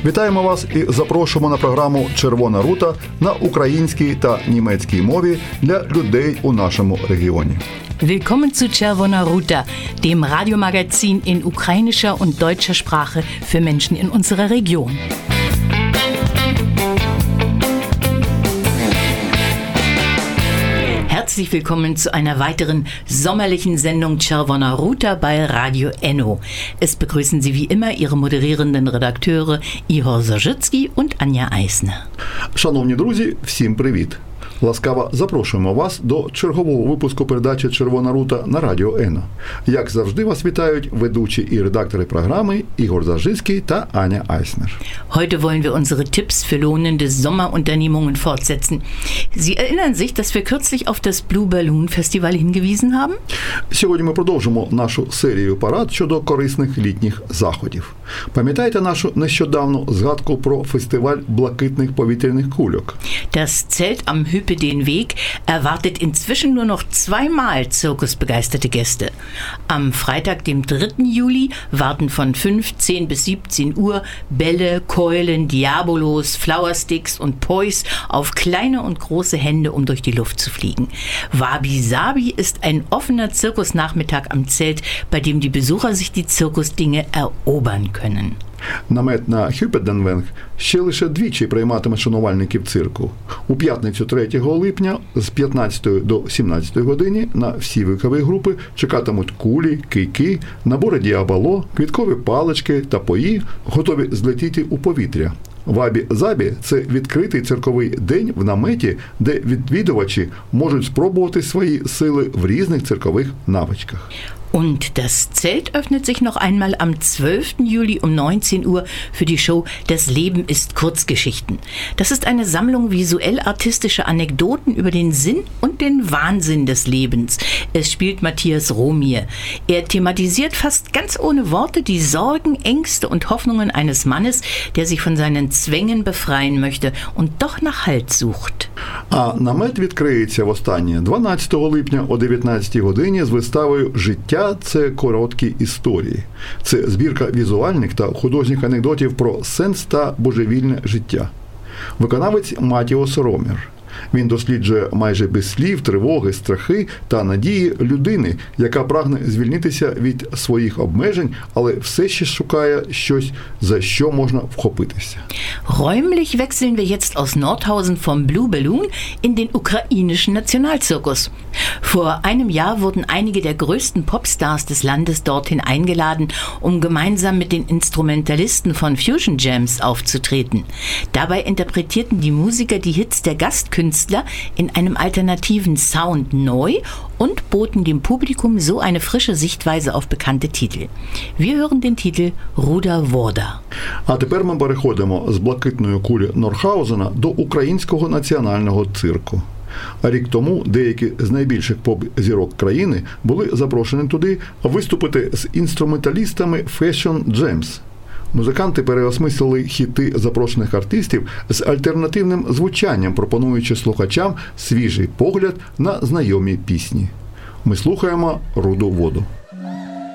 Вітаємо вас і запрошуємо на програму «Червона рута» на українській та німецькій мові для людей у нашому регіоні. Willkommen zu Czerwona Ruta, dem Radiomagazin in ukrainischer und deutscher Sprache für Menschen in unserer Region. Herzlich willkommen zu einer weiteren sommerlichen Sendung Czerwona Ruta bei Radio Enno. Es begrüßen Sie wie immer Ihre moderierenden Redakteure Ihor Zażycki und Anja Eisner. Шановні друзі, всім привіт! Ласкаво запрошуємо вас до чергового випуску передачі «Червона рута» на Радіо Ено. Як завжди, вас вітають ведучі і редактори програми Ігор Заżycki та Аня Айснер. Heute wollen wir unsere Tipps für lohnende Sommerunternehmungen fortsetzen. Sie erinnern sich, dass wir kürzlich auf das Blue Balloon Festival hingewiesen haben? Сьогодні ми продовжимо нашу серію порад щодо корисних літніх заходів. Пам'ятаєте нашу нещодавну згадку про фестиваль блакитних повітряних кульок? Das Zelt am den Weg erwartet inzwischen nur noch 2-mal zirkusbegeisterte Gäste. Am Freitag, dem 3. Juli, warten von 15 bis 17 Uhr Bälle, Keulen, Diabolos, Flowersticks und Pois auf kleine und große Hände, um durch die Luft zu fliegen. Wabi Sabi ist ein offener Zirkusnachmittag am Zelt, bei dem die Besucher sich die Zirkusdinge erobern können. Намет на Хюппеденвенг ще лише двічі прийматиме шанувальників цирку. У п'ятницю 3 липня з 15 до 17 годині на всі вікові групи чекатимуть кулі, кийки, набори діаболо, квіткові палички та пої, готові злетіти у повітря. Вабі-забі – це відкритий цирковий день в наметі, де відвідувачі можуть спробувати свої сили в різних циркових навичках. Und das Zelt öffnet sich noch einmal am 12. Juli um 19 Uhr für die Show Das Leben ist Kurzgeschichten. Das ist eine Sammlung visuell-artistischer Anekdoten über den Sinn und den Wahnsinn des Lebens. Es spielt Matthias Romier. Er thematisiert fast ganz ohne Worte die Sorgen, Ängste und Hoffnungen eines Mannes, der sich von seinen Zwängen befreien möchte und doch nach Halt sucht. А намет відкриється востаннє 12 липня о 19 годині з виставою «Життя – це короткі історії». Це збірка візуальних та художніх анекдотів про сенс та божевільне життя. Виконавець Матіос Ромер. Він досліджує майже без слів тривоги, страхи та надії людини, яка прагне звільнитися від своїх обмежень, але все ще шукає щось, за що можна вхопитися. Räumlich wechseln wir jetzt aus Nordhausen vom Blue Balloon in den ukrainischen Nationalzirkus. Vor einem Jahr wurden einige der größten Popstars des Landes dorthin eingeladen, um gemeinsam mit den Instrumentalisten von Fusion Jams aufzutreten. Dabei interpretierten die Musiker die Hits der Gastkünstler in einem alternativen Sound neu und boten dem Publikum so eine frische Sichtweise auf bekannte Titel. Wir hören den Titel Rуда Вода. А тепер ми переходимо з блакитної кулі Норхаузена до українського національного цирку. А рік тому деякі з найбільших поп-зірок країни були запрошені туди виступити з інструменталістами Fusion Jams. Музиканти переосмислили хіти запрошених артистів з альтернативним звучанням, пропонуючи слухачам свіжий погляд на знайомі пісні. Ми слухаємо «Руду воду».